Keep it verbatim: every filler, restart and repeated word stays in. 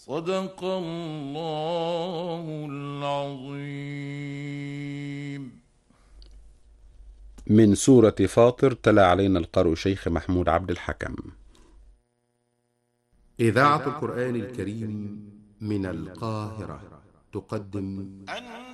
صدق الله العظيم. من سورة فاطر تلا علينا القارئ شيخ محمود عبد الحكم. إذاعة القرآن الكريم من القاهرة تقدم